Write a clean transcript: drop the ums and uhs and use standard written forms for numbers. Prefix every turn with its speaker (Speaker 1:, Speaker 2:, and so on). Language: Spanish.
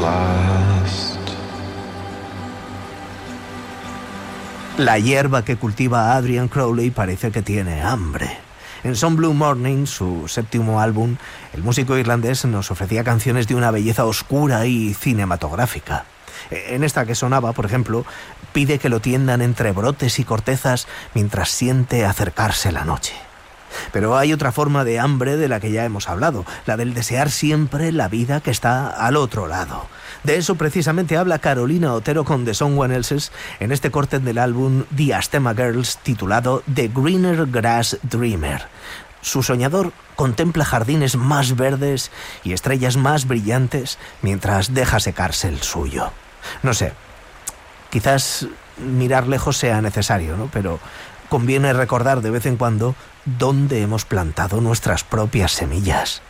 Speaker 1: La hierba que cultiva Adrian Crowley parece que tiene hambre. En Some Blue Morning, su séptimo álbum, el músico irlandés nos ofrecía canciones de una belleza oscura y cinematográfica. En esta que sonaba, por ejemplo, pide que lo tiendan entre brotes y cortezas mientras siente acercarse la noche. Pero hay otra forma de hambre de la que ya hemos hablado, la del desear siempre la vida que está al otro lado. De eso precisamente habla Carolina Otero con The Someone Else's en este corte del álbum The Astema Girls titulado The Greener Grass Dreamer. Su soñador contempla jardines más verdes y estrellas más brillantes mientras deja secarse el suyo. No sé, quizás mirar lejos sea necesario, ¿no? Pero conviene recordar de vez en cuando dónde hemos plantado nuestras propias semillas.